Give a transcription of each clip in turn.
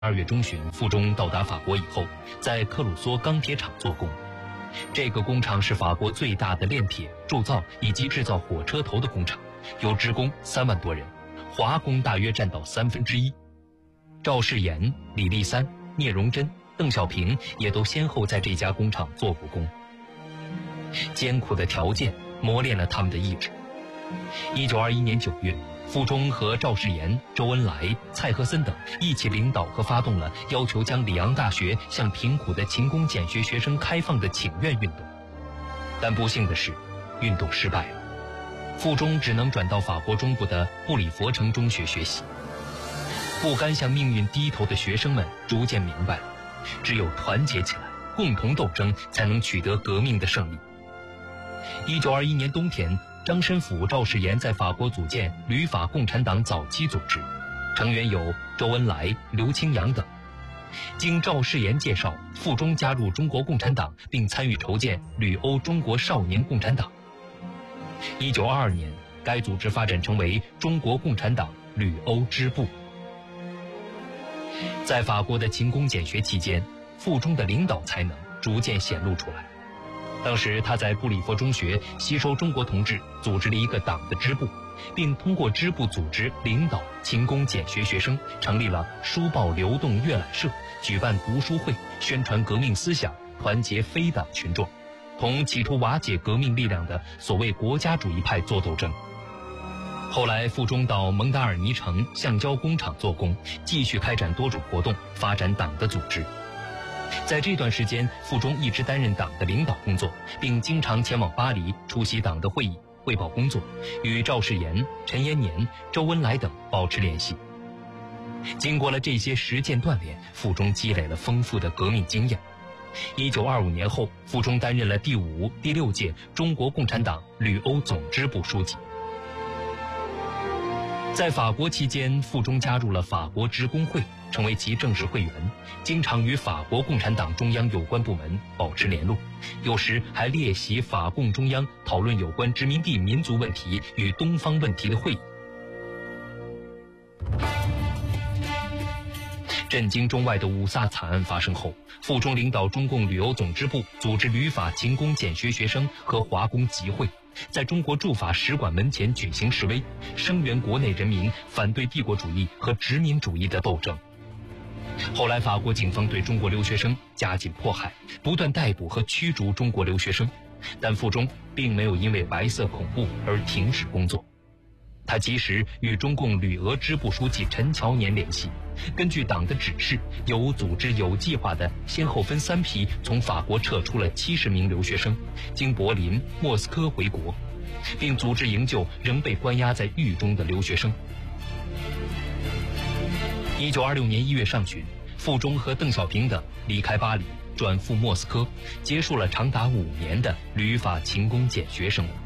2月中旬，傅钟到达法国以后，在克鲁梭钢铁厂做工。这个工厂是法国最大的炼铁、铸造以及制造火车头的工厂，有职工3万多人，华工大约占到1/3。赵世炎、李立三、聂荣臻、邓小平也都先后在这家工厂做过工。艰苦的条件磨练了他们的意志。1921年9月，傅钟和赵世炎、周恩来、蔡和森等一起领导和发动了要求将里昂大学向贫苦的勤工俭学学生开放的请愿运动。但不幸的是，运动失败了，傅钟只能转到法国中部的布里佛城中学学习。不甘向命运低头的学生们逐渐明白了，只有团结起来，共同斗争，才能取得革命的胜利。1921年冬天，张申府、赵世炎在法国组建旅法共产党早期组织，成员有周恩来、刘清扬等。经赵世炎介绍，傅钟加入中国共产党，并参与筹建旅欧中国少年共产党。1922年，该组织发展成为中国共产党旅欧支部。在法国的勤工俭学期间，傅钟的领导才能逐渐显露出来。当时他在布里佛中学吸收中国同志，组织了一个党的支部，并通过支部组织领导勤工俭学学生，成立了书报流动阅览社，举办读书会，宣传革命思想，团结非党群众，同企图瓦解革命力量的所谓国家主义派作斗争。后来傅钟到蒙达尔尼城橡胶工厂做工，继续开展多种活动，发展党的组织。在这段时间，傅钟一直担任党的领导工作，并经常前往巴黎出席党的会议，汇报工作，与赵世炎、陈延年、周恩来等保持联系。经过了这些实践锻炼，傅钟积累了丰富的革命经验。1925年后，傅钟担任了第5、第6届中国共产党旅欧总支部书记。在法国期间，傅钟加入了法国职工会，成为其正式会员，经常与法国共产党中央有关部门保持联络，有时还列席法共中央讨论有关殖民地民族问题与东方问题的会议。震惊中外的五卅惨案发生后，傅钟领导中共旅欧总支部组织旅法勤工俭学学生和华工集会，在中国驻法使馆门前举行示威，声援国内人民反对帝国主义和殖民主义的斗争。后来法国警方对中国留学生加紧迫害，不断逮捕和驱逐中国留学生，但傅钟并没有因为白色恐怖而停止工作。他及时与中共旅俄支部书记陈乔年联系，根据党的指示，有组织有计划地先后分3批从法国撤出了70名留学生，经柏林、莫斯科回国，并组织营救仍被关押在狱中的留学生。1926年1月上旬，傅钟和邓小平等离开巴黎，转赴莫斯科，结束了长达5年的旅法勤工俭学生活。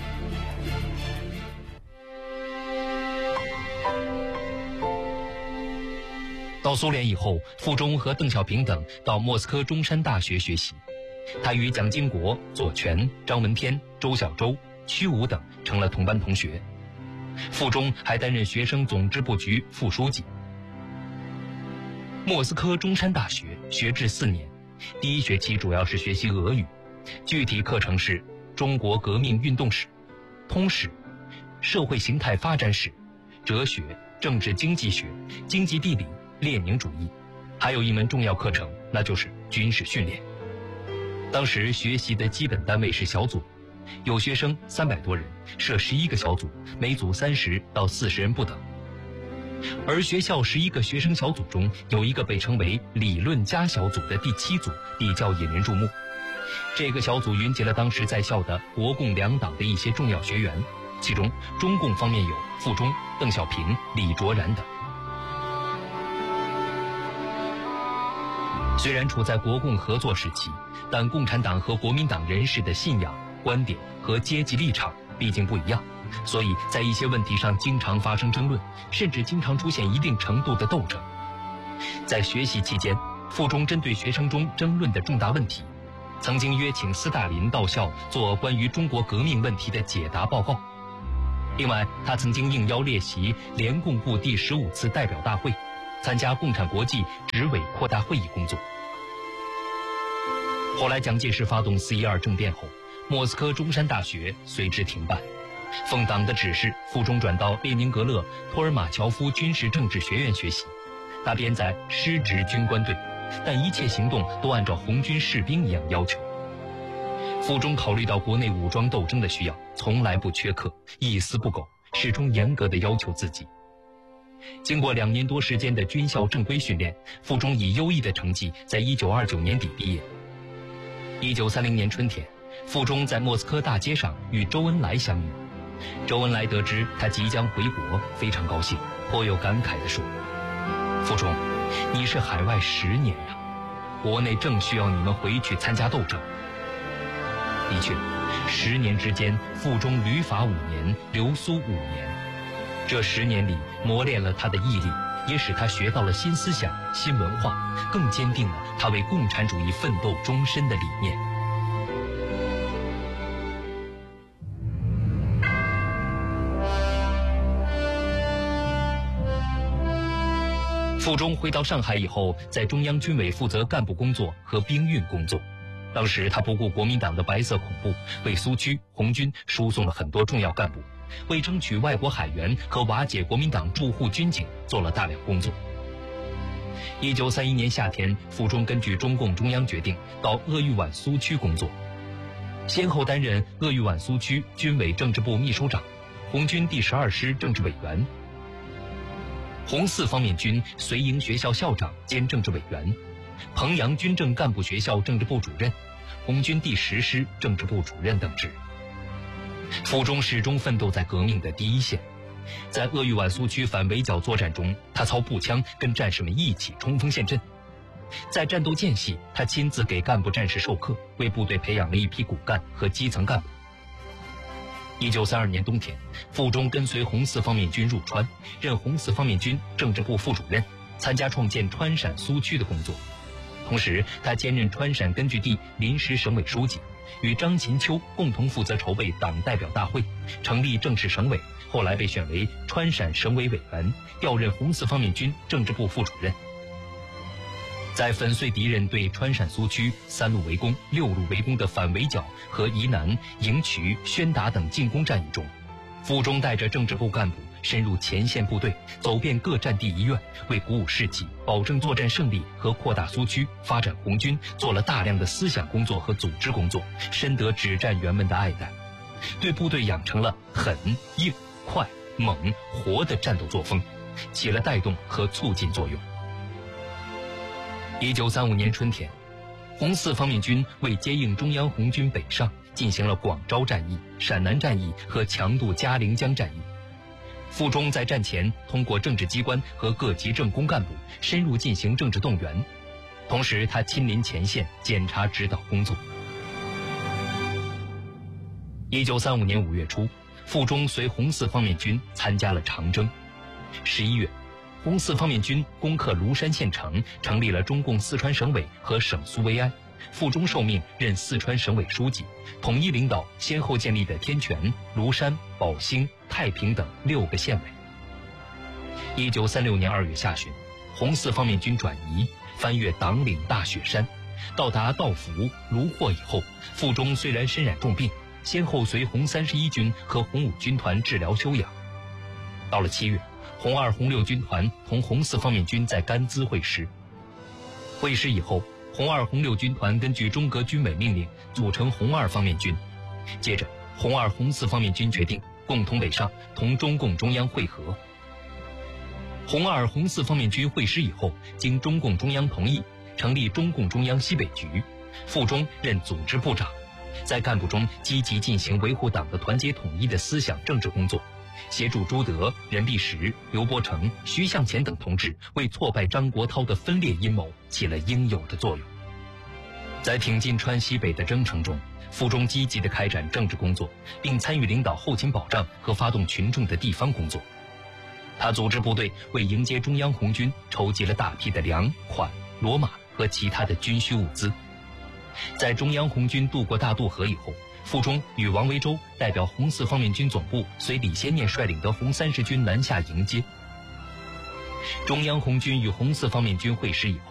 到苏联以后，傅钟和邓小平等到莫斯科中山大学学习，他与蒋经国、左权、张闻天、周小舟、屈武等成了同班同学。傅钟还担任学生总支部局副书记。莫斯科中山大学学制4年，第1学期主要是学习俄语，具体课程是中国革命运动史、通史、社会形态发展史、哲学、政治经济学、经济地理、列宁主义，还有一门重要课程，那就是军事训练。当时学习的基本单位是小组，有学生300多人，设11个小组，每组30到40人不等。而学校11个学生小组中，有一个被称为理论家小组的第7组比较引人注目。这个小组云集了当时在校的国共两党的一些重要学员，其中中共方面有傅钟、邓小平、李卓然等。虽然处在国共合作时期，但共产党和国民党人士的信仰、观点和阶级立场毕竟不一样，所以在一些问题上经常发生争论，甚至经常出现一定程度的斗争。在学习期间，傅钟针对学生中争论的重大问题，曾经约请斯大林到校做关于中国革命问题的解答报告。另外，他曾经应邀列席联共部第15次代表大会， 参加共产国际执委扩大会议工作。后来蒋介石发动4·12政变后，莫斯科中山大学随之停办。奉党的指示，傅钟转到列宁格勒托尔马乔夫军事政治学院学习。他编在师职军官队，但一切行动都按照红军士兵一样要求。傅钟考虑到国内武装斗争的需要，从来不缺课，一丝不苟，始终严格地要求自己。经过2年多时间的军校正规训练，傅钟以优异的成绩在1929年底毕业。1930年春天，傅钟在莫斯科大街上与周恩来相遇。周恩来得知他即将回国，非常高兴，颇有感慨地说：“傅钟，你是海外10年呀，国内正需要你们回去参加斗争。”的确，10年之间，傅钟旅法5年，留苏5年。这10年里，磨练了他的毅力，也使他学到了新思想、新文化，更坚定了他为共产主义奋斗终身的理念。傅钟回到上海以后，在中央军委负责干部工作和兵运工作。当时他不顾国民党的白色恐怖，为苏区红军输送了很多重要干部，为争取外国海员和瓦解国民党驻沪军警做了大量工作。1931年夏天，傅钟根据中共中央决定到鄂豫皖苏区工作，先后担任鄂豫皖苏区军委政治部秘书长、红军第12师政治委员、红四方面军绥营学校校长兼政治委员、彭阳军政干部学校政治部主任、红军第10师政治部主任等职。傅钟始终奋斗在革命的第一线。在鄂豫皖苏区反围剿作战中，他操步枪跟战士们一起冲锋陷阵。在战斗间隙，他亲自给干部战士授课，为部队培养了一批骨干和基层干部。1932年冬天，傅钟跟随红四方面军入川，任红四方面军政治部副主任，参加创建川陕苏区的工作。同时，他兼任川陕根据地临时省委书记，与张琴秋共同负责筹备党代表大会，成立正式省委，后来被选为川陕省委委员，调任红四方面军政治部副主任。在粉碎敌人对川陕苏区3路围攻、6路围攻的反围剿和宜南、营渠、宣达等进攻战役中，傅钟带着政治部干部深入前线部队，走遍各战地医院，为鼓舞士气、保证作战胜利和扩大苏区、发展红军做了大量的思想工作和组织工作，深得指战员们的爱戴，对部队养成了狠、硬、快、猛、活的战斗作风，起了带动和促进作用。1935年春天，红四方面军为接应中央红军北上，进行了广招战役、陕南战役和强渡嘉陵江战役。傅钟在战前通过政治机关和各级政工干部深入进行政治动员，同时他亲临前线检查指导工作。1935年5月初，傅钟随红四方面军参加了长征。11月，红四方面军攻克庐山县城，成立了中共四川省委和省苏维埃。傅钟受命任四川省委书记，统一领导先后建立的天全、庐山、宝兴、太平等6个县委。1936年2月下旬，红四方面军转移，翻越党岭大雪山，到达道孚、卢霍以后，傅钟虽然身染重病，先后随红31军和红5军团治疗休养。到了7月，红2、红6军团同红四方面军在甘孜会师。会师以后，红2、红6军团根据中革军委命令组成红2方面军。接着，红2、红4方面军决定共同北上，同中共中央会合。红2、红4方面军会师以后，经中共中央同意，成立中共中央西北局，傅钟任组织部长，在干部中积极进行维护党的团结统一的思想政治工作，协助朱德、任弼时、刘伯承、徐向前等同志为挫败张国焘的分裂阴谋起了应有的作用。在挺进川西北的征程中，傅钟积极地开展政治工作，并参与领导后勤保障和发动群众的地方工作。他组织部队为迎接中央红军筹集了大批的粮款、骡马和其他的军需物资。在中央红军渡过大渡河以后，傅钟与王维洲代表红四方面军总部随李先念率领的红30军南下迎接。 中央红军与红四方面军会师以后，